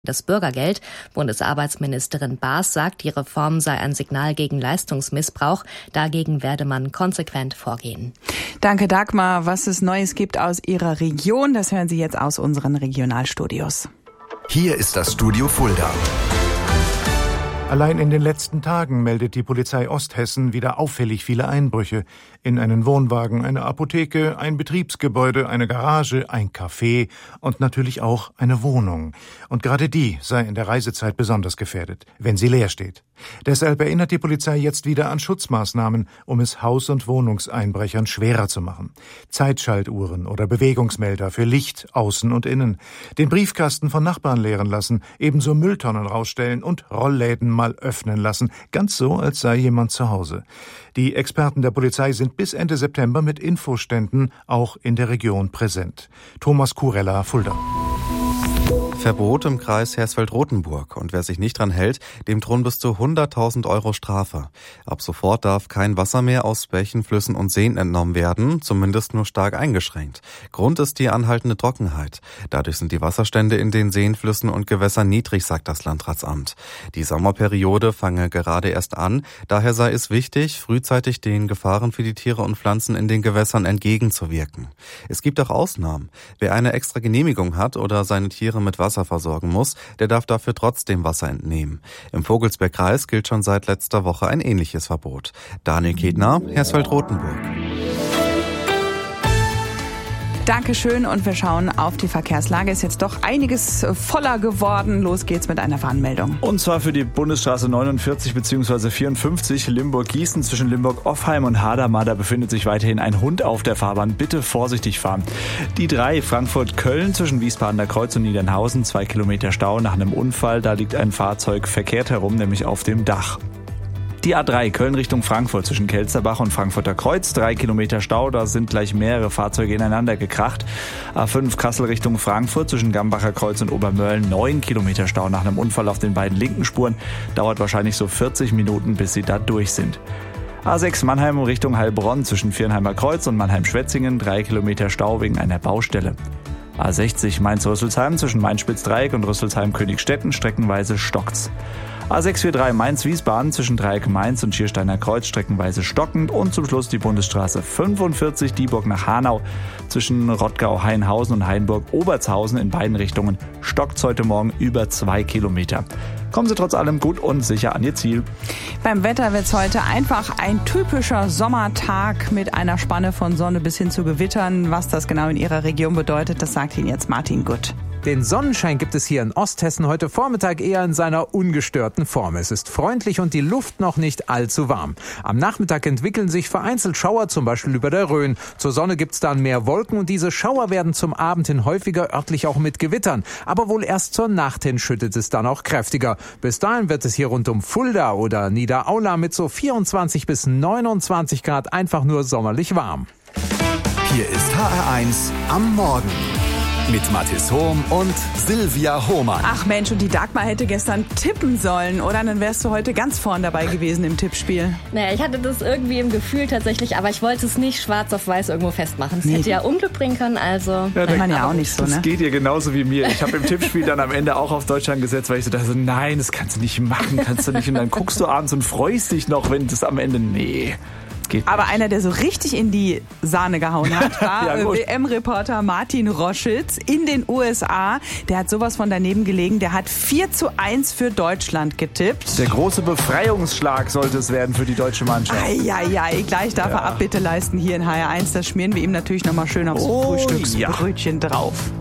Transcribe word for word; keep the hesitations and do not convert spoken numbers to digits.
Das Bürgergeld. Bundesarbeitsministerin Baas sagt, die Reform sei ein Signal gegen Leistungsmissbrauch. Dagegen werde man konsequent vorgehen. Danke, Dagmar. Was es Neues gibt aus Ihrer Region, das hören Sie jetzt aus unseren Regionalstudios. Hier ist das Studio Fulda. Allein in den letzten Tagen meldet die Polizei Osthessen wieder auffällig viele Einbrüche. In einen Wohnwagen, eine Apotheke, ein Betriebsgebäude, eine Garage, ein Café und natürlich auch eine Wohnung. Und gerade die sei in der Reisezeit besonders gefährdet, wenn sie leer steht. Deshalb erinnert die Polizei jetzt wieder an Schutzmaßnahmen, um es Haus- und Wohnungseinbrechern schwerer zu machen. Zeitschaltuhren oder Bewegungsmelder für Licht, außen und innen. Den Briefkasten von Nachbarn leeren lassen, ebenso Mülltonnen rausstellen und Rollläden mal öffnen lassen, ganz so, als sei jemand zu Hause. Die Experten der Polizei sind bis Ende September mit Infoständen auch in der Region präsent. Thomas Kurella, Fulda. Verbot im Kreis Hersfeld-Rotenburg. Und wer sich nicht dran hält, dem drohen bis zu hunderttausend Euro Strafe. Ab sofort darf kein Wasser mehr aus Bächen, Flüssen und Seen entnommen werden, zumindest nur stark eingeschränkt. Grund ist die anhaltende Trockenheit. Dadurch sind die Wasserstände in den Seen, Flüssen und Gewässern niedrig, sagt das Landratsamt. Die Sommerperiode fange gerade erst an. Daher sei es wichtig, frühzeitig den Gefahren für die Tiere und Pflanzen in den Gewässern entgegenzuwirken. Es gibt auch Ausnahmen. Wer eine extra Genehmigung hat oder seine Tiere mit Wasser versorgen muss, der darf dafür trotzdem Wasser entnehmen. Im Vogelsbergkreis gilt schon seit letzter Woche ein ähnliches Verbot. Daniel Kedner, Hersfeld-Rotenburg. Dankeschön und wir schauen auf die Verkehrslage. Ist jetzt doch einiges voller geworden. Los geht's mit einer Warnmeldung. Und zwar für die Bundesstraße neunundvierzig bzw. vierundfünfzig Limburg-Gießen zwischen Limburg-Offheim und Hadamar. Da befindet sich weiterhin ein Hund auf der Fahrbahn. Bitte vorsichtig fahren. Die drei Frankfurt-Köln zwischen Wiesbadener Kreuz und Niedernhausen. Zwei Kilometer Stau nach einem Unfall. Da liegt ein Fahrzeug verkehrt herum, nämlich auf dem Dach. Die A drei Köln Richtung Frankfurt zwischen Kelsterbach und Frankfurter Kreuz. Drei Kilometer Stau, da sind gleich mehrere Fahrzeuge ineinander gekracht. A fünf Kassel Richtung Frankfurt zwischen Gambacher Kreuz und Obermölln. Neun Kilometer Stau nach einem Unfall auf den beiden linken Spuren. Dauert wahrscheinlich so vierzig Minuten, bis sie da durch sind. A sechs Mannheim Richtung Heilbronn zwischen Viernheimer Kreuz und Mannheim-Schwetzingen. Drei Kilometer Stau wegen einer Baustelle. A sechzig Mainz-Rüsselsheim zwischen Mainz-Spitzdreieck und Rüsselsheim-Königstetten. Streckenweise stockt's. A sechs vier drei Mainz-Wiesbaden zwischen Dreieck-Mainz und Schiersteiner Kreuz streckenweise stockend und zum Schluss die Bundesstraße fünfundvierzig Dieburg nach Hanau zwischen Rottgau-Hainhausen und Hainburg-Obertshausen in beiden Richtungen stockt's heute Morgen über zwei Kilometer. Kommen Sie trotz allem gut und sicher an Ihr Ziel. Beim Wetter wird's heute einfach ein typischer Sommertag mit einer Spanne von Sonne bis hin zu Gewittern. Was das genau in Ihrer Region bedeutet, das sagt Ihnen jetzt Martin Gutt. Den Sonnenschein gibt es hier in Osthessen heute Vormittag eher in seiner ungestörten Form. Es ist freundlich und die Luft noch nicht allzu warm. Am Nachmittag entwickeln sich vereinzelt Schauer, zum Beispiel über der Rhön. Zur Sonne gibt's dann mehr Wolken und diese Schauer werden zum Abend hin häufiger, örtlich auch mit Gewittern. Aber wohl erst zur Nacht hin schüttet es dann auch kräftiger. Bis dahin wird es hier rund um Fulda oder Niederaula mit so vierundzwanzig bis neunundzwanzig Grad einfach nur sommerlich warm. Hier ist H R eins am Morgen. Mit Mathis Hohm und Silvia Hohmann. Ach Mensch, und die Dagmar hätte gestern tippen sollen, oder? Dann wärst du heute ganz vorn dabei gewesen im Tippspiel. Naja, ich hatte das irgendwie im Gefühl tatsächlich, aber ich wollte es nicht schwarz auf weiß irgendwo festmachen. Es Nee. hätte ja Unglück bringen können, also... Ja, Kann man ja auch nicht so, Das ne? geht ihr genauso wie mir. Ich habe im Tippspiel dann am Ende auch auf Deutschland gesetzt, weil ich so dachte, nein, das kannst du nicht machen, kannst du nicht. Und dann guckst du abends und freust dich noch, wenn das am Ende, nee... Geht Aber einer, der so richtig in die Sahne gehauen hat, war Ja, gut. W M-Reporter Martin Roschitz in den U S A. Der hat sowas von daneben gelegen. Der hat vier zu eins für Deutschland getippt. Der große Befreiungsschlag sollte es werden für die deutsche Mannschaft. Eieiei, gleich darf Ja. er Abbitte leisten hier in H R eins. Das schmieren wir ihm natürlich nochmal schön aufs Oh, Frühstücksbrötchen ja. drauf.